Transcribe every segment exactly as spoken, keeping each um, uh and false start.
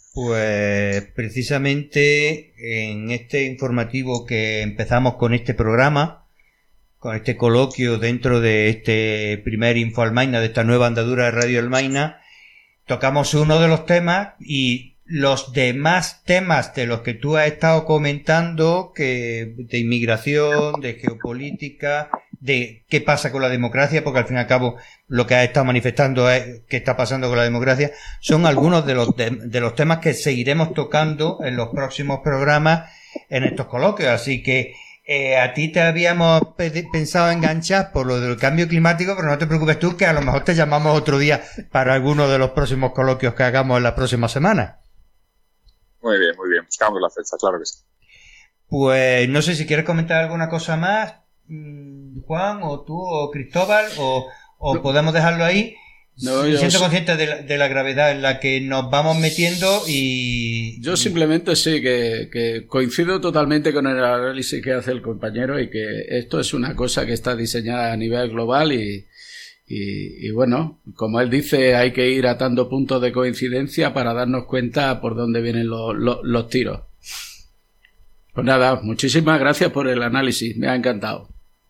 Pues precisamente en este informativo que empezamos con este programa, con este coloquio dentro de este primer Info Almaina, de esta nueva andadura de Radio Almaina, tocamos uno de los temas y los demás temas de los que tú has estado comentando, que de inmigración, de geopolítica, de qué pasa con la democracia, porque al fin y al cabo lo que has estado manifestando es qué está pasando con la democracia, son algunos de los de, de los temas que seguiremos tocando en los próximos programas en estos coloquios. Así que eh, a ti te habíamos pe- pensado enganchar por lo del cambio climático, pero no te preocupes tú, que a lo mejor te llamamos otro día para alguno de los próximos coloquios que hagamos en la próxima semana. Muy bien, muy bien. Buscamos la fecha, claro que sí. Pues no sé si quieres comentar alguna cosa más, Juan, o tú, o Cristóbal, o, o no. Podemos dejarlo ahí. No, siendo yo... consciente de la, de la gravedad en la que nos vamos metiendo y... Yo simplemente sí, que, que coincido totalmente con el análisis que hace el compañero y que esto es una cosa que está diseñada a nivel global y, y, y bueno, como él dice, hay que ir atando puntos de coincidencia para darnos cuenta por dónde vienen los, los, los tiros. Pues nada, muchísimas gracias por el análisis, me ha encantado.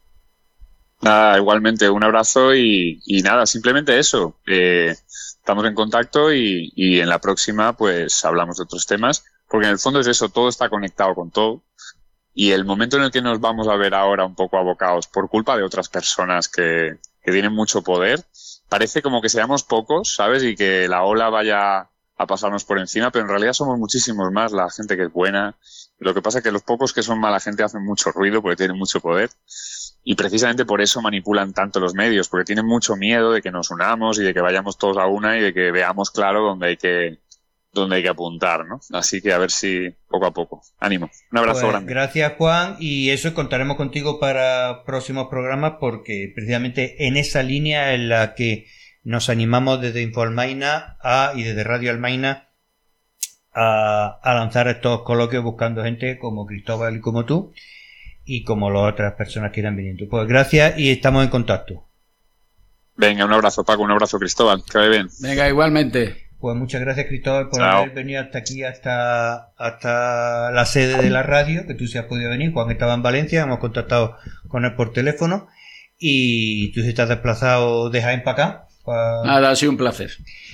Nada, igualmente, un abrazo y, y nada, simplemente eso. Eh, estamos en contacto y, y en la próxima pues hablamos de otros temas, porque en el fondo es eso, todo está conectado con todo y el momento en el que nos vamos a ver ahora un poco abocados por culpa de otras personas que, que tienen mucho poder, parece como que seamos pocos, ¿sabes? Y que la ola vaya a pasarnos por encima, pero en realidad somos muchísimos más la gente que es buena. Lo que pasa es que los pocos que son mala gente hacen mucho ruido porque tienen mucho poder. Y precisamente por eso manipulan tanto los medios, porque tienen mucho miedo de que nos unamos y de que vayamos todos a una y de que veamos claro dónde hay que dónde hay que apuntar, ¿no? Así que a ver si poco a poco. Ánimo. Un abrazo pues, grande. Gracias, Juan, y eso contaremos contigo para próximos programas porque precisamente en esa línea en la que nos animamos desde Info Almaina a, y desde Radio Almaina a, a lanzar estos coloquios buscando gente como Cristóbal y como tú. Y como las otras personas que irán viniendo. Pues gracias y estamos en contacto. Venga, un abrazo, Paco, un abrazo, Cristóbal, que vaya bien. Venga, igualmente. Pues muchas gracias, Cristóbal, por Chao. haber venido hasta aquí, hasta hasta la sede de la radio, que tú se has podido venir. Juan estaba en Valencia, hemos contactado con él por teléfono y tú si estás desplazado de Jaén para acá. Para... Nada, ha sido un placer.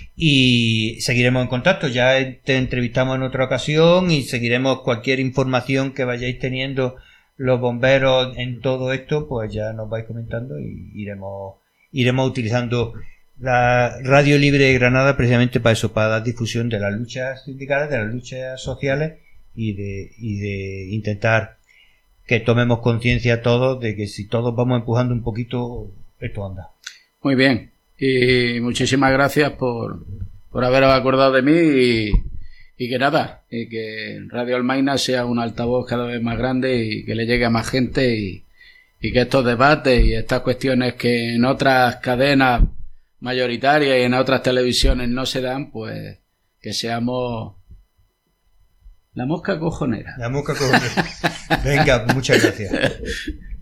Y seguiremos en contacto, ya te entrevistamos en otra ocasión y seguiremos cualquier información que vayáis teniendo los bomberos en todo esto, pues ya nos vais comentando y iremos iremos utilizando la Radio Libre de Granada precisamente para eso, para dar difusión de las luchas sindicales, de las luchas sociales y de y de intentar que tomemos conciencia todos de que si todos vamos empujando un poquito, esto anda. Muy bien, y muchísimas gracias por, por haberos acordado de mí y Y que nada, y que Radio Almaina sea un altavoz cada vez más grande y que le llegue a más gente y, y que estos debates y estas cuestiones que en otras cadenas mayoritarias y en otras televisiones no se dan, pues que seamos la mosca cojonera. La mosca cojonera. Venga, muchas gracias.